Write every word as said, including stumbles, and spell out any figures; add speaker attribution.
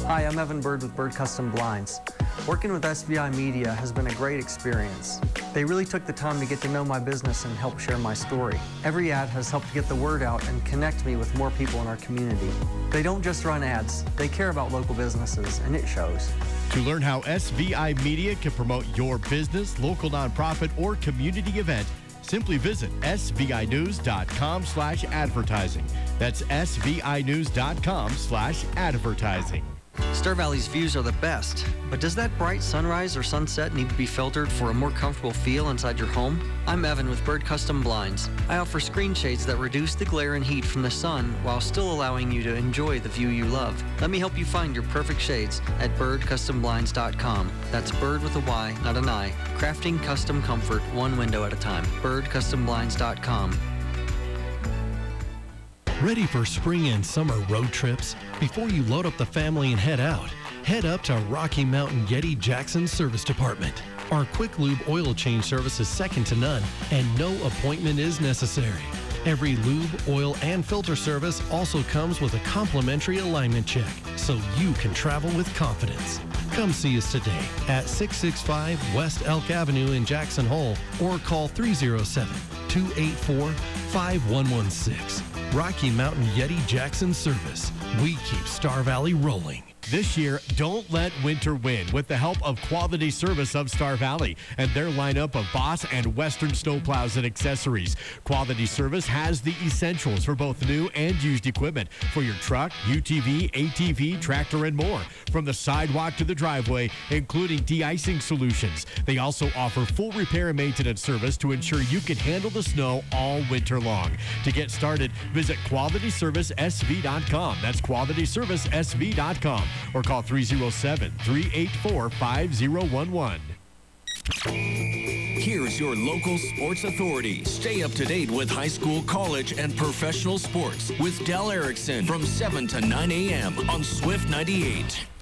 Speaker 1: Hi, I'm Evan Bird with Bird Custom Blinds. Working with S V I Media has been a great experience. They really took the time to get to know my business and help share my story. Every ad has helped get the word out and connect me with more people in our community. They don't just run ads, they care about local businesses, and it shows.
Speaker 2: To learn how S V I Media can promote your business, local nonprofit, or community event, simply visit S V I news dot com slash advertising. That's S V I news dot com slash advertising.
Speaker 1: Star Valley's views are the best, but does that bright sunrise or sunset need to be filtered for a more comfortable feel inside your home? I'm Evan with Bird Custom Blinds. I offer screen shades that reduce the glare and heat from the sun while still allowing you to enjoy the view you love. Let me help you find your perfect shades at bird custom blinds dot com. That's bird with a Y, not an I. Crafting custom comfort one window at a time. bird custom blinds dot com.
Speaker 3: Ready for spring and summer road trips? Before you load up the family and head out, head up to Rocky Mountain Yeti Jackson Service Department. Our quick lube oil change service is second to none, and no appointment is necessary. Every lube, oil, and filter service also comes with a complimentary alignment check, so you can travel with confidence. Come see us today at six sixty-five West Elk Avenue in Jackson Hole, or call three oh seven, two eight four, five one one six. Rocky Mountain Yeti Jackson Service. We keep Star Valley rolling.
Speaker 2: This year, don't let winter win with the help of Quality Service of Star Valley and their lineup of Boss and Western snowplows and accessories. Quality Service has the essentials for both new and used equipment for your truck, U T V, A T V, tractor, and more. From the sidewalk to the driveway, including de-icing solutions. They also offer full repair and maintenance service to ensure you can handle the snow all winter long. To get started, visit quality service S V dot com. That's quality service S V dot com. Or call three oh seven, three eight four, five oh one one.
Speaker 4: Here's your local sports authority. Stay up to date with high school, college, and professional sports with Del Erickson from seven to nine a.m. on Swift ninety-eight.